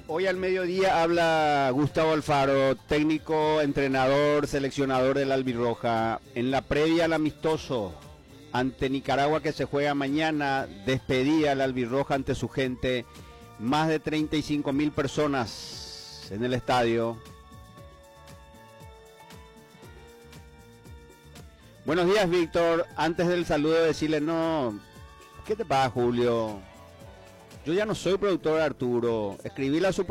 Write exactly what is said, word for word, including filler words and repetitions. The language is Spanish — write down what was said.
Hoy al mediodía habla Gustavo Alfaro, técnico, entrenador, seleccionador del Albirroja. En la previa al amistoso ante Nicaragua que se juega mañana, despedía al Albirroja ante su gente. Más de treinta y cinco mil personas en el estadio. Buenos días, Víctor. Antes del saludo decirle, no, ¿qué te pasa, Julio? Yo ya no soy productor de Arturo. Escribí la